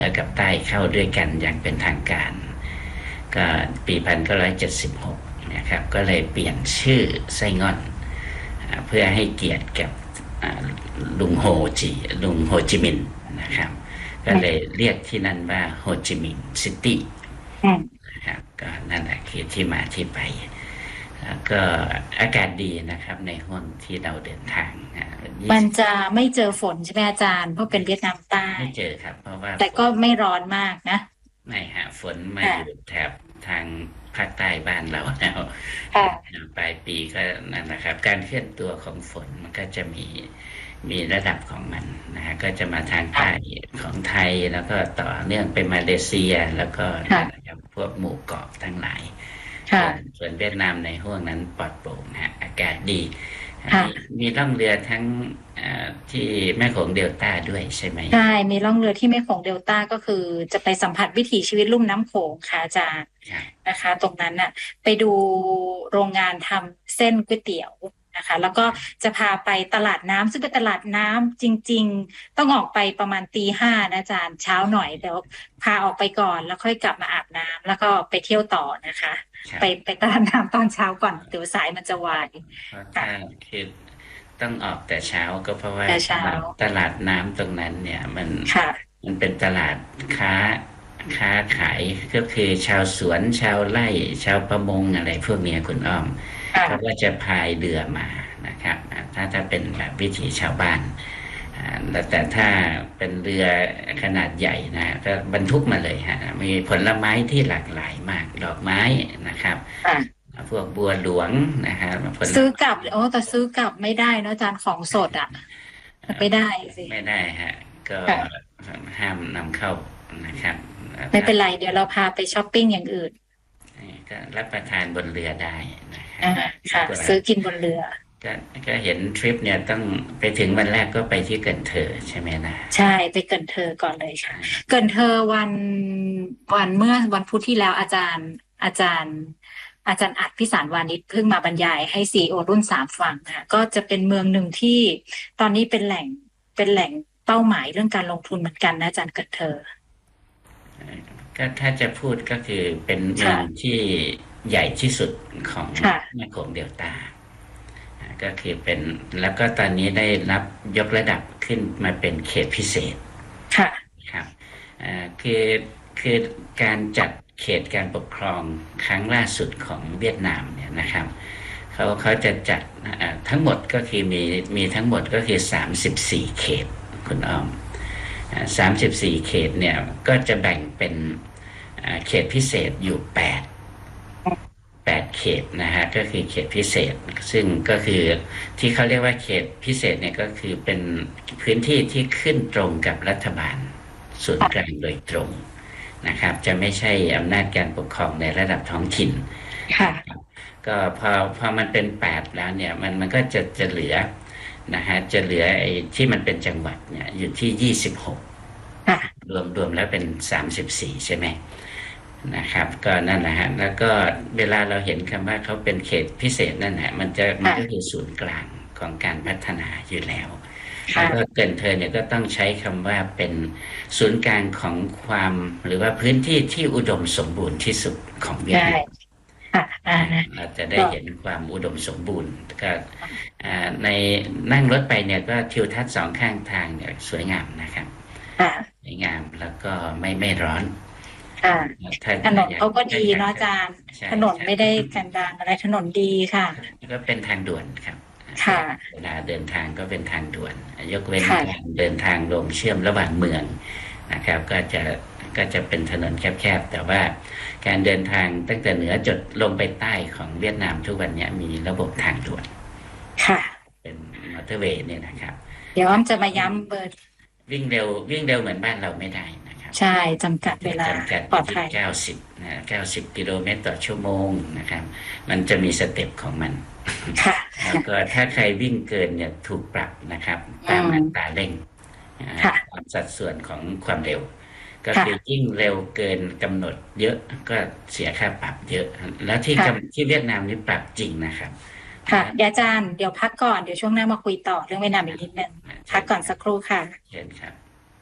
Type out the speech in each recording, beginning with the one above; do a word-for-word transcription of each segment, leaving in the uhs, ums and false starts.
กับใต้เข้าด้วยกันอย่างเป็นทางการก็ปีหนึ่งพันเก้าร้อยเจ็ดสิบหกนะครับก็เลยเปลี่ยนชื่อไส้ง่อนเพื่อให้เกียรติกับลุงโฮจิลุงโฮจิมินห์นะครับก็เลยเรียกที่นั่นว่าโฮจิมินห์ซิตี้นะครับก็นั่นแหละคือที่มาที่ไปแล้วก็อากาศดีนะครับในห้วงที่เราเดินทางมันจะไม่เจอฝนใช่ไหมอาจารย์เพราะเป็นเวียดนามใต้ไม่เจอครับเพราะว่าแต่ก็ไม่ร้อนมากนะไม่ฮะฝนมาอยู่แถบทางภาคใต้บ้านเราแล้วปลายปีก็นั่นนะครับการเคลื่อนตัวของฝนมันก็จะมีมีระดับของมันนะฮะก็จะมาทางใต้ของไทยแล้วก็ต่อเนื่องไปมาเลเซียแล้วก็พวกหมู่เกาะทั้งหลายส่วนเวียดนามในห้วงนั้นปลอดโปร่งฮะอากาศดีมีล่องเรือทั้งที่แม่โขงเดลต้าด้วยใช่ไหมใช่มีล่องเรือที่แม่โขงเดลต้าก็คือจะไปสัมผัสวิถีชีวิตลุ่มน้ำโขงค่ะอาจารย์นะคะตรงนั้นน่ะไปดูโรงงานทำเส้นก๋วยเตี๋ยวนะคะแล้วก็จะพาไปตลาดน้ำซึ่งเป็นตลาดน้ำจริงๆต้องออกไปประมาณตีห้านะอาจารย์เช้าหน่อยเดี๋ยวพาออกไปก่อนแล้วค่อยกลับมาอาบน้ำแล้วก็ไปเที่ยวต่อนะคะไปไปตลาดน้ำตอนเช้าก่อนเดี๋ยวสายมันจะวายค่ะคือต้องออกแต่เช้าก็เพราะว่าตลาดน้ำตรงนั้นเนี่ยมันมันเป็นตลาดค้าค้าขายก็คือชาวสวนชาวไร่ชาวประมงอะไรพวกนี้คุณอ้อมเขาก็จะพายเรือมานะครับถ้าถ้าเป็นแบบวิถีชาวบ้านแต่ถ้าเป็นเรือขนาดใหญ่นะก็บรรทุกมาเลยฮะมีผลไม้ที่หลากหลายมากดอกไม้นะครับพวกบัวหลวงนะครับซื้อกลับโอ้แต่ซื้อกลับไม่ได้นะอาจารย์ของสดอ่ะไม่ได้สิไม่ได้ฮะก็ห้ามนำเข้านะครับไม่เป็นไรเดี๋ยวเราพาไปช้อปปิ้งอย่างอื่นก็รับประทานบนเรือได้นะครับค่ะซื้อกินบนเรือก็ก็เห็นทริปเนี่ยต้องไปถึงวันแรกก็ไปที่เกินเธอใช่ไหมนะใช่ไปเกินเธอก่อนเลยค่ะเกินเธอวันวันเมื่อวันพุธที่แล้วอาจารย์อาจารย์อาจารย์อัดพิสารวานิชเพิ่งมาบรรยายให้ซีอีโอรุ่นสามฟังค่ะก็จะเป็นเมืองหนึ่งที่ตอนนี้เป็นแหล่งเป็นแหล่งเป้าหมายเรื่องการลงทุนเหมือนกันนะอาจารย์เกินเธอก็ถ้าจะพูดก็คือเป็นเมืองที่ใหญ่ที่สุดของแม่โขงเดลต้าก็คือเป็นแล้วก็ตอนนี้ได้รับยกระดับขึ้นมาเป็นเขตพิเศษค่ะครับคือคือการจัดเขตการปกครองครั้งล่าสุดของเวียดนามเนี่ยนะครับเขาเขาจะจัดทั้งหมดก็คือมีมีทั้งหมดก็คือสามสิบสี่เขตคุณอ้อมสามสิบสี่เขตเนี่ยก็จะแบ่งเป็นเขตพิเศษอยู่แปดแปดเขตนะฮะก็คือเขตพิเศษซึ่งก็คือที่เขาเรียกว่าเขตพิเศษเนี่ยก็คือเป็นพื้นที่ที่ขึ้นตรงกับรัฐบาลส่วนกลางโดยตรงนะครับจะไม่ใช่อำนาจการปกครองในระดับท้องถิ่นค่ะก็พอพอมันเป็นแปดแล้วเนี่ยมันมันก็จะจะเหลือนะฮะจะเหลือไอ้ที่มันเป็นจังหวัดเนี่ยอยู่ที่ยี่สิบหกรวมรวมแล้วเป็นสามสิบสี่ใช่ไหมนะครับก็นั่นแหละฮะแล้วก็เวลาเราเห็นคำว่าเขาเป็นเขตพิเศษนั่นแหละมันจะมันก็คือศูนย์กลางของการพัฒนาอยู่แล้วแล้วก็เกินเธอเนี่ยก็ต้องใช้คำว่าเป็นศูนย์กลางของความหรือว่าพื้นที่ที่อุดมสมบูรณ์ที่สุดของเวียดนามเราจะได้เห็นความอุดมสมบูรณ์ก็ในนั่งรถไปเนี่ยก็ทิวทัศน์สองข้างทางเนี่ยสวยงามนะครับสวยงามแล้วก็ไม่ไม่ร้อนถนนเขาก็ดีเนาะอาจารย์ถนนไม่ได้กันดารอะไรถนนดีค่ะก็เป็นทางด่วนครับค่ะเวลาเดินทางก็เป็นทางด่วนยกเว้นการเดินทางลงเชื่อมระหว่างเมืองนะครับก็จะก็จะเป็นถนนแคบๆแต่ว่าการเดินทางตั้งแต่เหนือจดลงไปใต้ของเวียดนามทุกวันนี้มีระบบทางด่วนค่ะเป็นมอเตอร์เวย์เนี่ยนะครับเดี๋ยวอ้อมจะมาย้ำเบอร์วิ่งเร็ววิ่งเร็วเหมือนบ้านเราไม่ได้นะครับใช่จำกัดเวลาจำกัดที่เก้าสิบนะเก้าสิบกิโลเมตรต่อชั่วโมงนะครับมันจะมีสเต็ปของมันแล้วก็ถ้าใครวิ่งเกินเนี่ยถูกปรับนะครับตามอัตราเร่งตามสัดส่วนของความเร็วก็คือยิ่งเร็วเกินกำหนดเยอะก็เสียค่าปรับเยอะแล้วที่ที่เวียดนามนี่ปรับจริงนะครับค่ะเดี๋ยวอาจารย์เดี๋ยวพักก่อนเดี๋ยวช่วงหน้ามาคุยต่อเรื่องเวียดนามอีกนิดนึงพักก่อนสักครู่ค่ะเชิญครับ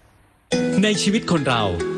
ในชีวิตคนเรา